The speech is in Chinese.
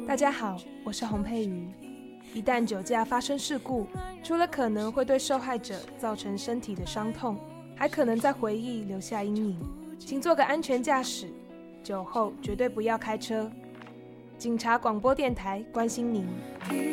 大家好，我是洪佩瑜。一旦酒驾发生事故，除了可能会对受害者造成身体的伤痛，还可能在回忆留下阴影。请做个安全驾驶，酒后绝对不要开车。警察广播电台关心您。